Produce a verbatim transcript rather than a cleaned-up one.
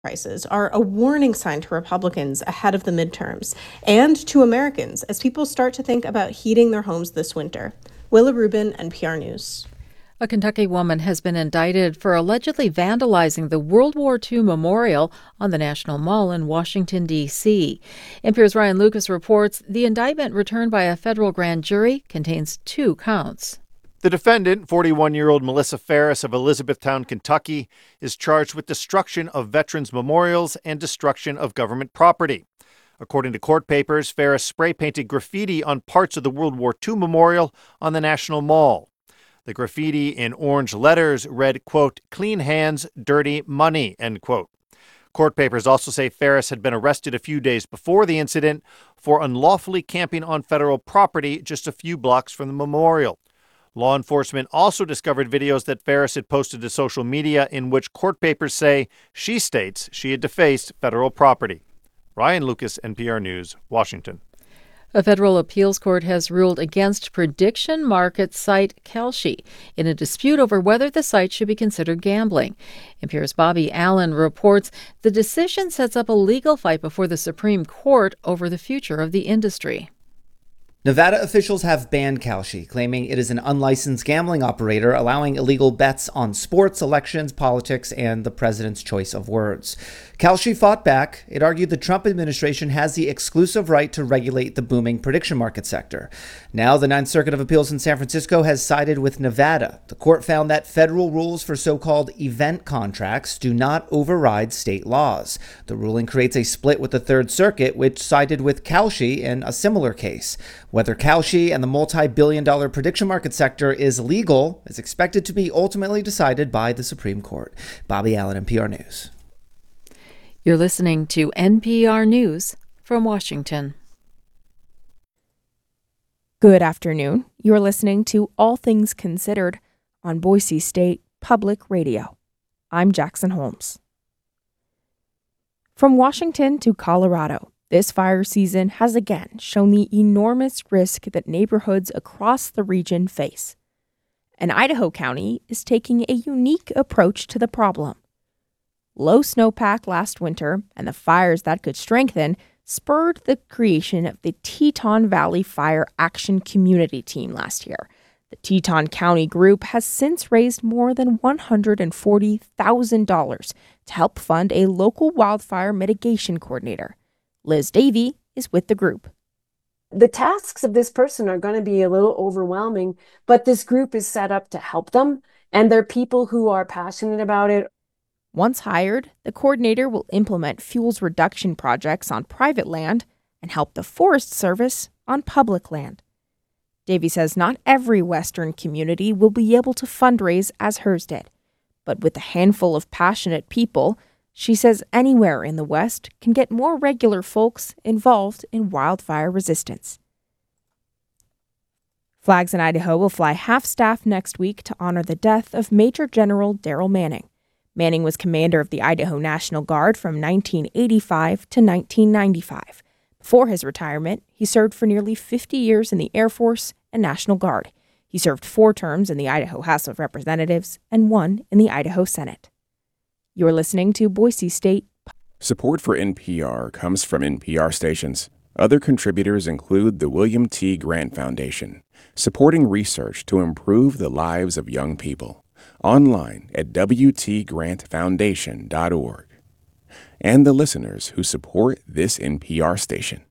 prices are a warning sign to Republicans ahead of the midterms and to Americans as people start to think about heating their homes this winter. Willa Rubin, N P R News. A Kentucky woman has been indicted for allegedly vandalizing the World War Two memorial on the National Mall in Washington, D C N P R's Ryan Lucas reports the indictment returned by a federal grand jury contains two counts. The defendant, forty-one-year-old Melissa Ferris of Elizabethtown, Kentucky, is charged with destruction of veterans' memorials and destruction of government property. According to court papers, Ferris spray-painted graffiti on parts of the World War Two memorial on the National Mall. The graffiti in orange letters read, quote, "Clean hands, dirty money," end quote. Court papers also say Ferris had been arrested a few days before the incident for unlawfully camping on federal property just a few blocks from the memorial. Law enforcement also discovered videos that Ferris had posted to social media in which court papers say she states she had defaced federal property. Ryan Lucas, N P R News, Washington. A federal appeals court has ruled against prediction market site Kalshi in a dispute over whether the site should be considered gambling. N P R's Bobby Allen reports the decision sets up a legal fight before the Supreme Court over the future of the industry. Nevada officials have banned Kalshi, claiming it is an unlicensed gambling operator allowing illegal bets on sports, elections, politics, and the president's choice of words. Kalshi fought back. It argued the Trump administration has the exclusive right to regulate the booming prediction market sector. Now, the Ninth Circuit of Appeals in San Francisco has sided with Nevada. The court found that federal rules for so-called event contracts do not override state laws. The ruling creates a split with the Third Circuit, which sided with Kalshi in a similar case. Whether Kalshi and the multi-billion dollar prediction market sector is legal is expected to be ultimately decided by the Supreme Court. Bobby Allen, N P R News. You're listening to N P R News from Washington. Good afternoon. You're listening to All Things Considered on Boise State Public Radio. I'm Jackson Holmes. From Washington to Colorado, this fire season has again shown the enormous risk that neighborhoods across the region face. And Idaho County is taking a unique approach to the problem. Low snowpack last winter and the fires that could strengthen spurred the creation of the Teton Valley Fire Action Community Team last year. The Teton County group has since raised more than one hundred forty thousand dollars to help fund a local wildfire mitigation coordinator. Liz Davey is with the group. The tasks of this person are going to be a little overwhelming, but this group is set up to help them, and they're people who are passionate about it. Once hired, the coordinator will implement fuels reduction projects on private land and help the Forest Service on public land. Davey says not every Western community will be able to fundraise as hers did, but with a handful of passionate people, she says anywhere in the West can get more regular folks involved in wildfire resistance. Flags in Idaho will fly half-staff next week to honor the death of Major General Darrell Manning. Manning was commander of the Idaho National Guard from nineteen eighty-five to nineteen ninety-five. Before his retirement, he served for nearly fifty years in the Air Force and National Guard. He served four terms in the Idaho House of Representatives and one in the Idaho Senate. You're listening to Boise State. Support for N P R comes from N P R stations. Other contributors include the William T. Grant Foundation, supporting research to improve the lives of young people. Online at w t grant foundation dot org. And the listeners who support this N P R station.